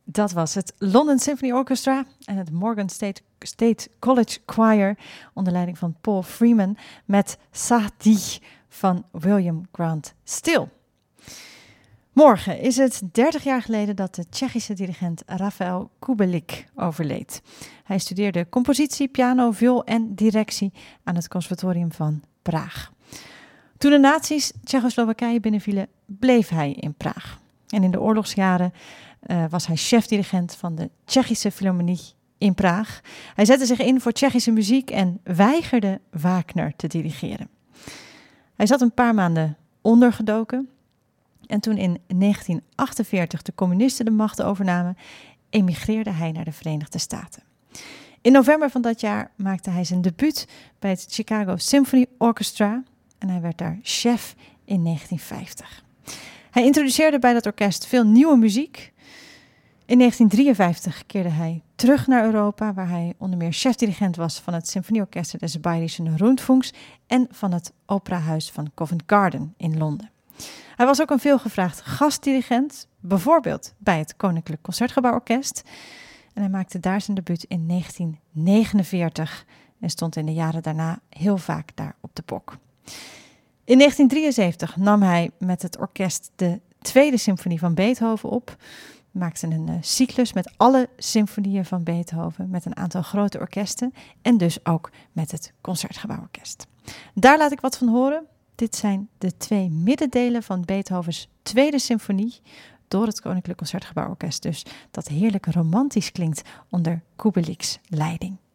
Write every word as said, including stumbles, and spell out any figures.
Dat was het London Symphony Orchestra en het Morgan State, State College Choir onder leiding van Paul Freeman met Saadi van William Grant Still. Morgen is het dertig jaar geleden dat de Tsjechische dirigent Rafael Kubelik overleed. Hij studeerde compositie, piano, viool en directie aan het Conservatorium van Praag. Toen de nazi's Tsjechoslowakije binnenvielen, bleef hij in Praag. En in de oorlogsjaren uh, was hij chef-dirigent van de Tsjechische Philharmonie in Praag. Hij zette zich in voor Tsjechische muziek en weigerde Wagner te dirigeren. Hij zat een paar maanden ondergedoken. En toen in negentien achtenveertig de communisten de macht overnamen, emigreerde hij naar de Verenigde Staten. In november van dat jaar maakte hij zijn debuut bij het Chicago Symphony Orchestra en hij werd daar chef in negentien vijftig. Hij introduceerde bij dat orkest veel nieuwe muziek. In negentien drieënvijftig keerde hij terug naar Europa, waar hij onder meer chef-dirigent was van het Symfonieorchester des Bayerischen Rundfunks en van het operahuis van Covent Garden in Londen. Hij was ook een veelgevraagd gastdirigent, bijvoorbeeld bij het Koninklijk Concertgebouworkest. En hij maakte daar zijn debuut in negentien negenenveertig en stond in de jaren daarna heel vaak daar op de bok. In negentien drieënzeventig nam hij met het orkest de tweede symfonie van Beethoven op. Maakte een uh, cyclus met alle symfonieën van Beethoven, met een aantal grote orkesten en dus ook met het Concertgebouworkest. Daar laat ik wat van horen. Dit zijn de twee middendelen van Beethovens tweede symfonie door het Koninklijk Concertgebouworkest. Dus dat heerlijk romantisch klinkt onder Kubelik's leiding.